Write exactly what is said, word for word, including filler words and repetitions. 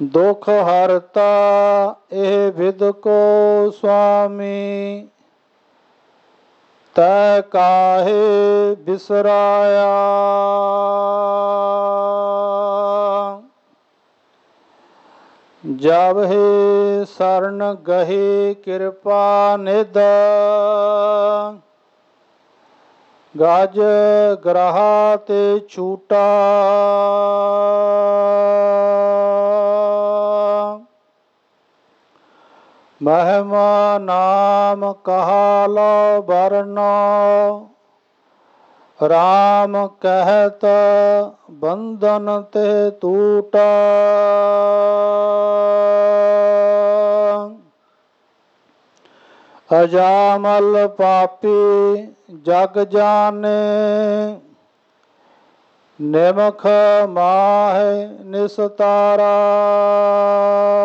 ਦੁਖ ਹਰਤਾ ਇਹ ਵਿਦ ਕੋ ਸੁਆਮੀ, ਤੈ ਕਾਹੇ ਬਿਸਰਾਇਆ। ਜਬ ਹੀ ਸਰਨ ਗਹੀ ਕਿਰਪਾ ਨਿਧ, ਗਜ ਗ੍ਰਹਾ ਤੇ ਛੂਟਾ। ਮਹਿਮਾ ਨਾਮ ਕਹਾ ਲੋ ਬਰਨੋ, ਰਾਮ ਕਹਿਤ ਬੰਧਨ ਤੇ ਟੂਟਾ। ਅਜਾਮਲ ਪਾਪੀ ਜਗ ਜਾਣੇ, ਨਿਮਖ ਮਾਹਿ ਨਿਸਤਾਰਾ।